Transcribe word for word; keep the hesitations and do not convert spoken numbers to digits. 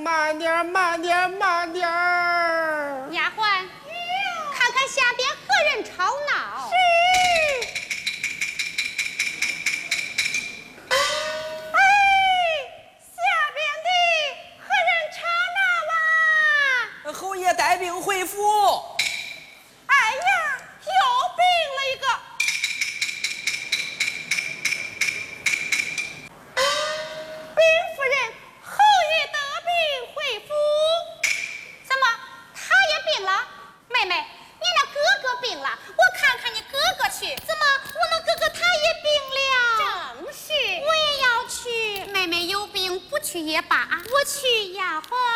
慢点儿，慢点儿，慢点儿。 丫鬟，看看下边何人吵闹？ 是。哎，下边的何人吵闹啊？ 侯爷带兵回府。 哎呀，又病了一个。禀夫人，侯爷得病回府。 怎么，他也病了？妹妹，你那哥哥病了，我看看你哥哥去。怎么，我那哥哥他也病了？ 正是， 我也要去。妹妹有病不去也罢，我去。丫鬟。